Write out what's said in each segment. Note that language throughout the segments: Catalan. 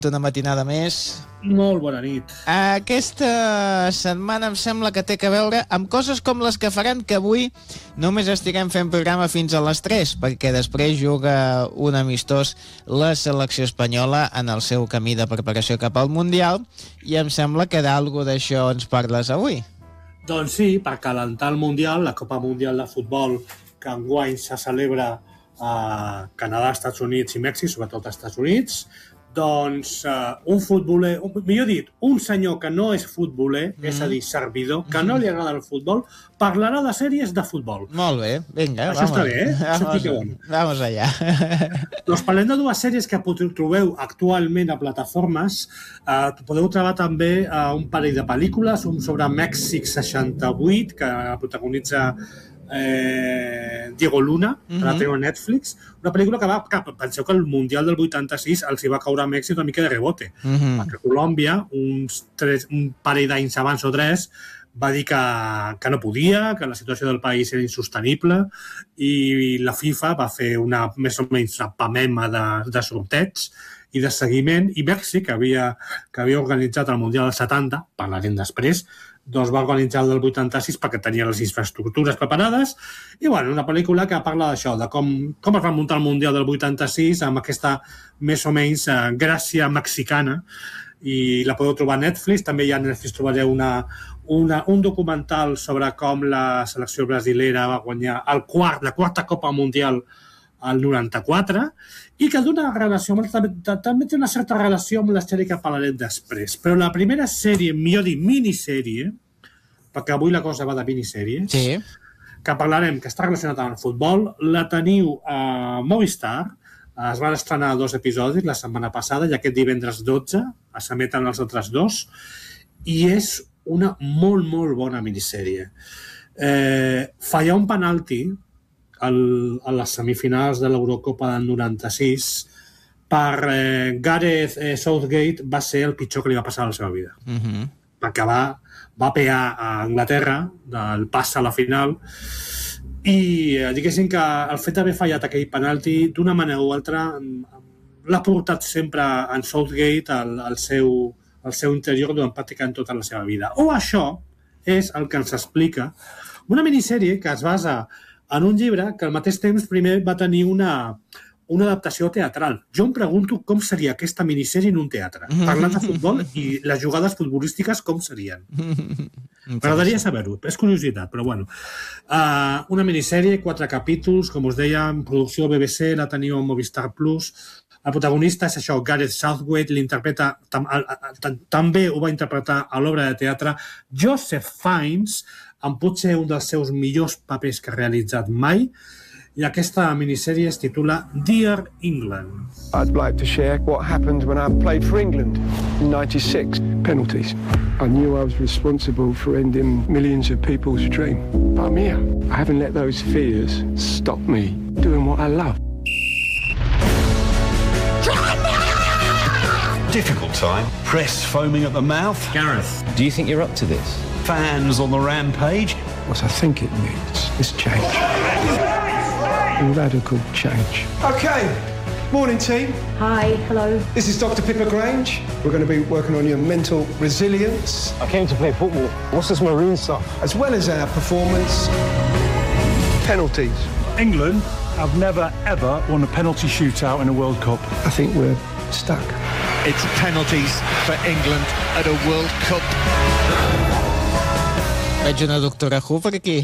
Una matinada més. Molt bona nit. Aquesta setmana em sembla que té que veure amb coses com les que faran que avui només estiguem fent programa fins a les 3, perquè després juga un amistós la selecció espanyola en el seu camí de preparació cap al Mundial, i em sembla que d'algú d'això ens parles avui. Doncs sí, per calentar el Mundial, la Copa Mundial de Futbol, que enguany se celebra a Canadà, Estats Units i Mèxic, sobretot als Estats Units. Doncs un futboler, millor dit, un senyor que no és futboler, és a dir, servidor, que no li agrada el futbol, parlarà de sèries de futbol. Molt bé, vinga. Això està bé, eh? Vamos allá. Doncs parlem de dues sèries que trobeu actualment a plataformes. Podeu trobar també un parell de pel·lícules, un sobre Mèxic 68, que protagonitza Diego Luna, que la teniu a Netflix, una pel·lícula que penseu que el Mundial del 86 els hi va caure a Mèxic una mica de rebote, perquè Colòmbia, un parell d'anys abans o 3, va dir que no podia, que la situació del país era insostenible, i la FIFA va fer més o menys una pamema de sorteig i de seguiment, i Mèxic, que havia organitzat el Mundial del 70, parlarem després, doncs va organitzar el del 86 perquè tenia les infraestructures preparades, i bueno, una pel·lícula que parla d'això, de com es va muntar el Mundial del 86 amb aquesta més o menys gràcia mexicana, i la podeu trobar a Netflix. També a Netflix trobareu un documental sobre com la selecció brasilera va guanyar la quarta Copa Mundial al 94, i que d'una relació també té una certa relació amb la sèrie que parlarem després. Però la primera sèrie, millor dir, minissèrie, perquè avui la cosa va de minissèries, sí, que parlarem, que està relacionada amb el futbol, la teniu a Movistar. Es van estrenar 2 episodis la setmana passada, i aquest divendres 12 s'emeten els altres 2, i és una molt, molt bona minissèrie. Fallar un penalti a les semifinals de l'Eurocopa del 96 per Gareth Southgate va ser el pitjor que li va passar a la seva vida. Perquè va pegar a Anglaterra del pas a la final, i diguéssim que el fet d'haver fallat aquell penalti d'una manera o altra l'ha portat sempre en Southgate al seu interior durant pràcticament tota la seva vida. O això és el que ens explica una minissèrie que es basa en un llibre que al mateix temps primer va tenir una adaptació teatral. Jo em pregunto com seria aquesta minissèrie en un teatre, parlant de futbol, i les jugades futbolístiques com serien. M'agradaria saber-ho, és curiositat, però bueno. Una minissèrie, 4 capítols, com us deia, en producció BBC, la teniu a Movistar Plus. El protagonista és això, Gareth Southgate, l'interpreta, també ho va interpretar a l'obra de teatre Joseph Fiennes, amb potser un dels seus millors papers que ha realitzat mai, i aquesta minissèrie es titula Dear England. I'd like to share what happened when I played for England in 96. Penalties. I knew I was responsible for ending millions of people's dream. But I'm here. I haven't let those fears stop me doing what I love. Difficult time. Press foaming at the mouth. Gareth, do you think you're up to this? Fans on the rampage. What I think it needs is change. Radical change. Okay, morning team. Hi, hello. This is Dr. Pippa Grange. We're going to be working on your mental resilience. I came to play football. What's this marine stuff? As well as our performance. Penalties. England have never ever won a penalty shootout in a World Cup. I think we're stuck. It's penalties for England at a World Cup. Veig una doctora Who per aquí.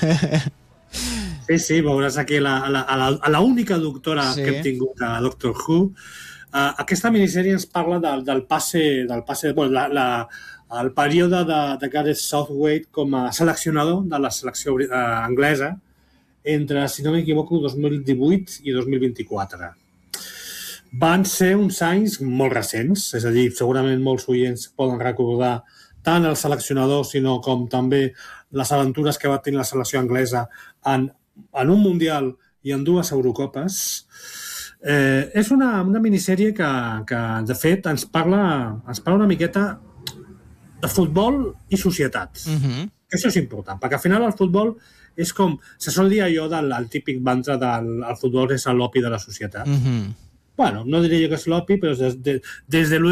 Sí, veuràs aquí la única doctora que hem tingut a Doctor Who. Aquesta minissèrie ens parla del passe, el període de Gareth Southgate com a seleccionador de la selecció anglesa entre, si no m'equivoco, 2018 i 2024. Van ser uns anys molt recents, és a dir, segurament molts oients poden recordar tant el seleccionador, sinó com també les aventures que va tenir la selecció anglesa en un Mundial i en 2 Eurocopes. És una minissèrie que de fet, ens parla una miqueta de futbol i societat. Això és important, perquè al final el futbol és com... Se sol dir allò del típic mantra del futbol és l'opi de la societat. Bueno, no diria jo que és l'opi, però des de